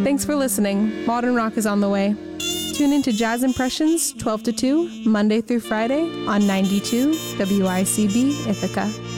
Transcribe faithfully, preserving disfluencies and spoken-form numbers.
Thanks for listening. Modern Rock is on the way. Tune into Jazz Impressions, twelve to two, Monday through Friday on ninety-two W I C B Ithaca.